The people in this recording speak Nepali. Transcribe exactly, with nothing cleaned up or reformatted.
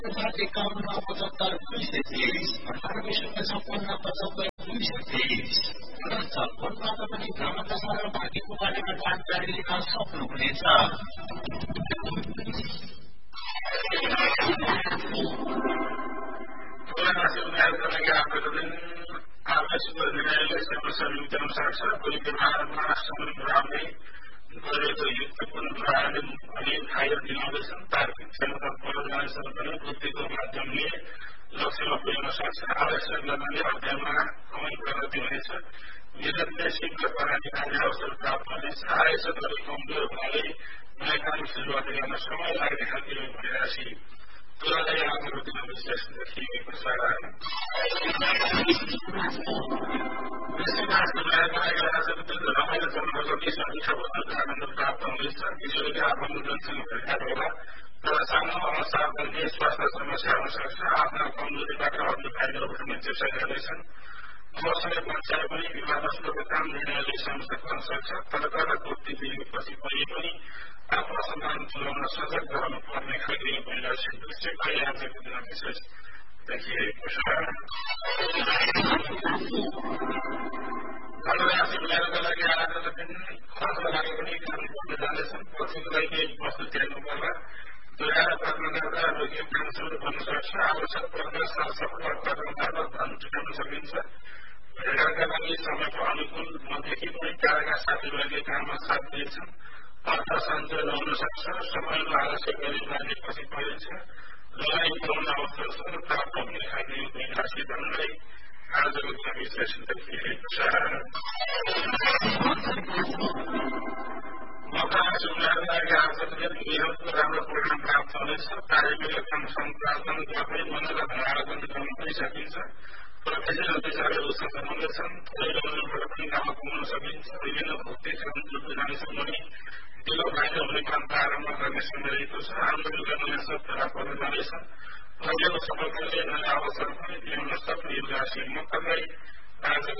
एकाउन्न पचहत्तर दुई सय तेइस अठारब्बे शून्य छप्पन्न पचहत्तर दुई सय तेइस र फोनबाट पनि धर्मदशा र भाग्यको बारेमा जानकारी लिन सक्नुहुनेछ। आवश्यक निर्णयले समस्या निम्त्याउन सक्छ। कोही व्यवहारमा समुद्रले गरेको युक्तिपूर्ण व्यवहारले अनि फाइदा दिलाउँदैछन्। तार्किक क्षमता प्रयोग मानिसहरू पनि बुद्धिको माध्यमले लक्ष्यमा पुर्याउन सक्छ। आवश्यक गर्नाले अध्ययनमा कमै प्रगति हुनेछ। विगतले शीघ्र प्रगति गर्ने अवसर प्राप्त हुनेछ। आयसकहरू कमजोर हुनाले नयाँ काम सुरुवात गर्न समय लाग्ने खालको भइराशि तुरन्तै आफ्नो रूपमा विश्लेषण देखिएको छ। रमाइलो जन्मको विश्व आनन्द प्राप्त हुनेछ। किशोरले आफ्नो जनसँग भेटघाट होला तर सानो अवस्थाले स्वास्थ्य समस्या हुन सक्छ। आफ्ना कमजोरीबाट अघि फाइदा उठाउने चेष्टा गर्दैछन्। अवसर पञ्चायत पनि विवादस्पद काम निर्णयले समस्या गर्न सक्छ। तर गलत पूर्ति दिएपछि पनि पनि आफ्नो सम्मान तुलाउन सजग रहनु पर्ने खालको भइरहेको दृश्य कहिले आजको दिन विशेष देखिएको छ। धनुराशि मिलाउनका लागि आजको दिन खर्च लागि पनि काम गर्न जाँदैछन्। पछिको लागि वस्तु त्याग्नु पर्ला। दोहोऱ्याएर प्रयत्न गर्दा रोकिएको काम सुरु गर्न सक्छ। आवश्यक पर्दा सरसफल कदमबाट धन जुटाउन सकिन्छ। भेटघाटका लागि समयको अनुकूल नदेखि पनि टाढाका साथीभाइले काममा साथ दिएछन्। अर्थ सञ्चय हुन सक्छ। समयमा आवश्यक गरी जाने पछि परिन्छ। लगानी पाउन अवसर प्राप्त हुने खालको भइराशि धनलाई आजको दिन विश्लेषण देखिएको छ। मकराशि उनीहरूको लागि आजको दिन मेहनतको राम्रो परिणाम प्राप्त हुनेछ। कार्यको काम सम्पादन गर्दै मनोरञ्जन आयोजन गर्न पनि सकिन्छ। प्रोफेसनल विचारहरू सफल हुनेछन्। पहिलोबाट पनि काम पुग्न सकिन्छ। विभिन्न भौतिक सन्तुष्टि जानेछन् भने दिलो बाहिर हुने काम प्रारम्भ गर्ने समय रहेको छ। आन्दोलन गर्ने सब फेला पर्न जानेछ। पहिलो सफलताले नयाँ अवसर पनि ल्याउन सक्ने राशि मकरलाई आजको